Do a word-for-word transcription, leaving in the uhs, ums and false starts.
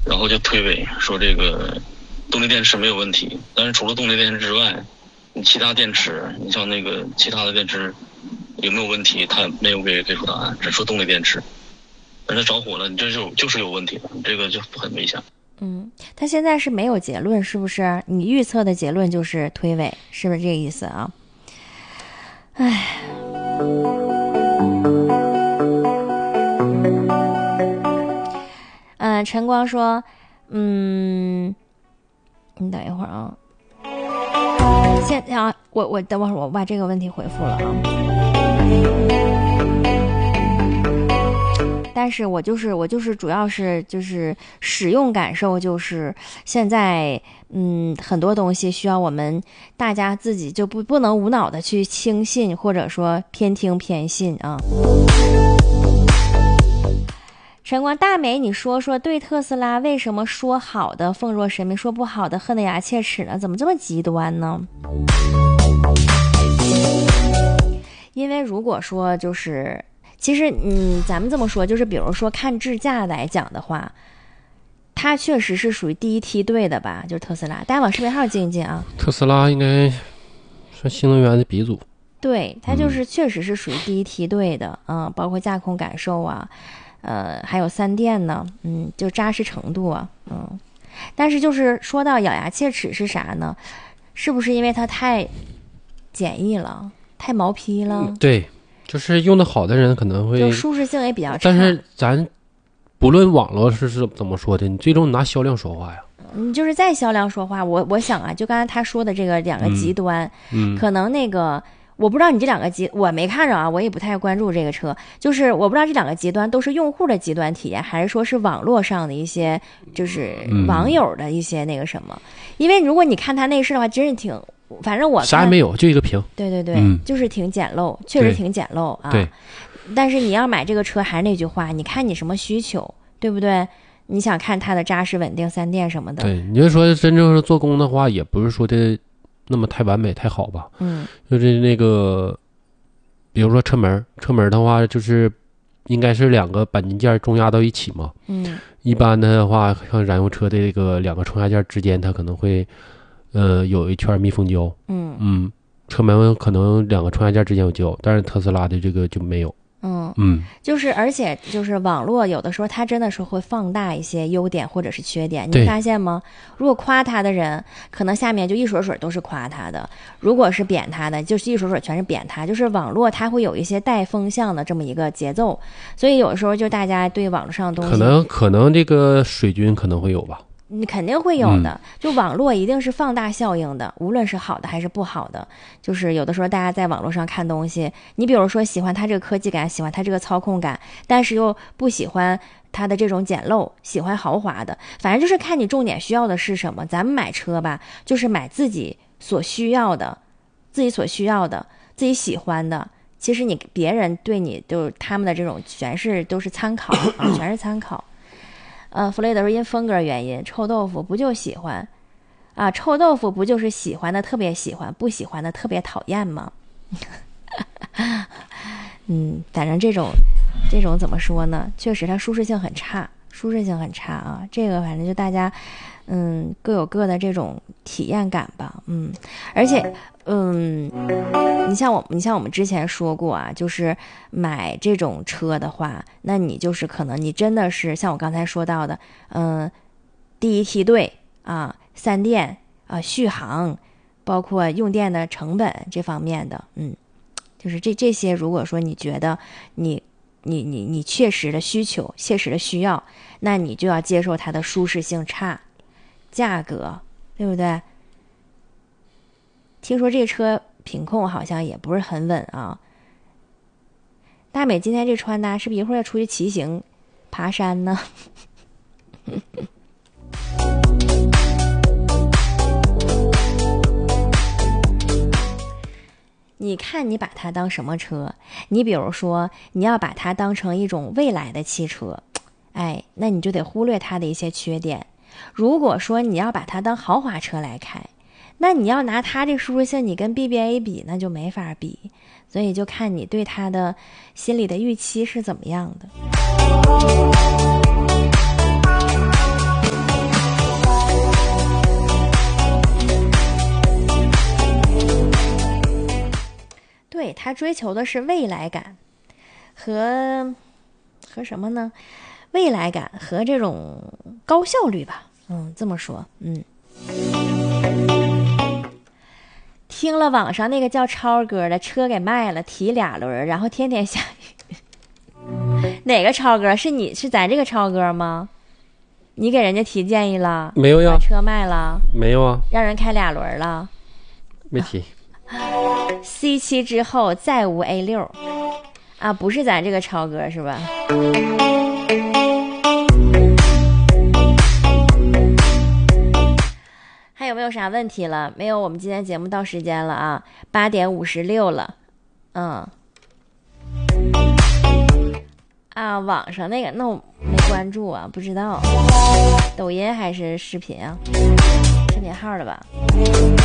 然后就推诿说这个动力电池没有问题，但是除了动力电池之外，你其他电池，你像那个其他的电池有没有问题，他没有给给出答案，只说动力电池。但是着火了，你这就就是有问题了，这个就很危险。 嗯，他现在是没有结论，是不是？你预测的结论就是推诿，是不是这个意思啊？唉。嗯，晨光说，嗯，你等一会儿啊。现在啊，我我等会儿我把这个问题回复了啊。但是我就是我就是主要是就是使用感受，就是现在嗯很多东西需要我们大家自己就不不能无脑的去轻信或者说偏听偏信啊。晨光大美，你说说对特斯拉为什么说好的奉若神明，说不好的恨得牙切齿呢？怎么这么极端呢？因为如果说就是其实嗯咱们这么说，就是比如说看智驾来讲的话，它确实是属于第一梯队的吧，就是特斯拉。大家往视频号进一进啊。 特斯拉应该算新能源的鼻祖， 对，它就是确实是属于第一梯队的，嗯、呃，包括驾控感受啊，呃，还有三电呢，嗯，就扎实程度啊，嗯。但是就是说到咬牙切齿是啥呢？是不是因为它太简易了，太毛坯了？ 嗯、对，就是用的好的人可能会， 就舒适性也比较差。 但是咱不论网络是是怎么说的，你最终拿销量说话呀。 你就是在销量说话，我我想啊，就刚才他说的这个两个极端， 嗯，嗯可能那个。我不知道你这两个极，我没看着啊，我也不太关注这个车。就是我不知道这两个极端都是用户的极端体验，还是说是网络上的一些，就是网友的一些那个什么。嗯、因为如果你看它内饰的话，真是挺，反正我看啥也没有，就一个屏。 对对对， 嗯、 就是挺简陋，确实挺简陋啊。 对。 但是你要买这个车，还是那句话，你看你什么需求，对不对？你想看它的扎实稳定、三电什么的。 对，你就说真正是做工的话，也不是说的那么太完美太好吧， 嗯， 就是那个比如说车门车门的话，就是应该是两个钣金件重压到一起嘛， 嗯， 一般的话像燃油车的这个两个冲压件之间它可能会呃有一圈密封胶， 嗯嗯，车门可能两个冲压件之间有胶，但是特斯拉的这个就没有。 嗯嗯， 就是而且就是网络有的时候它真的是会放大一些优点或者是缺点，你发现吗？如果夸他的人，可能下面就一水水都是夸他的；如果是贬他的，就是一水水全是贬他。就是网络它会有一些带风向的这么一个节奏，所以有时候就大家对网络上的东西， 可能可能这个水军可能会有吧。 你肯定会有的、嗯、就网络一定是放大效应的，无论是好的还是不好的。就是有的时候大家在网络上看东西，你比如说喜欢它这个科技感，喜欢它这个操控感，但是又不喜欢它的这种简陋，喜欢豪华的，反正就是看你重点需要的是什么。咱们买车吧，就是买自己所需要的，自己所需要的，自己喜欢的。其实你别人对你就他们的这种全是都是参考啊，全是参考。呃，弗雷德说因风格原因，臭豆腐不就喜欢啊？臭豆腐不就是喜欢的特别喜欢，不喜欢的特别讨厌吗？嗯，反正这种这种怎么说呢？确实它舒适性很差，舒适性很差啊。这个反正就大家嗯各有各的这种体验感吧，嗯，而且嗯，你像我，你像我们之前说过啊，就是买这种车的话，那你就是可能你真的是像我刚才说到的，嗯、呃，第一梯队啊，三电啊，续航，包括用电的成本这方面的，嗯，就是这这些，如果说你觉得你你你你切实的需求、切实的需要，那你就要接受它的舒适性差，价格，对不对？听说这车品控好像也不是很稳啊。大美今天这穿搭是不是一会儿要出去骑行、爬山呢？你看你把它当什么车？你比如说你要把它当成一种未来的汽车，哎，那你就得忽略它的一些缺点。如果说你要把它当豪华车来开，那你要拿它这舒适性，你跟 B B A 比，那就没法比。所以就看你对它的心里的预期是怎么样的。 他追求的是未来感和和什么呢？未来感和这种高效率吧，嗯，这么说，嗯。听了网上那个叫超哥的，车给卖了，提俩轮，然后天天下雨。哪个超哥？是你是咱这个超哥吗？你给人家提建议了？ 没有呀。 把车卖了？ 没有啊。 让人开俩轮了？ 没提。 C 七之后再无 A 六啊，不是咱这个超哥是吧？还有没有啥问题了？没有，我们今天节目到时间了啊，八点五十六了。嗯，啊，网上那个那我没关注啊，不知道，抖音还是视频啊？视频号的吧。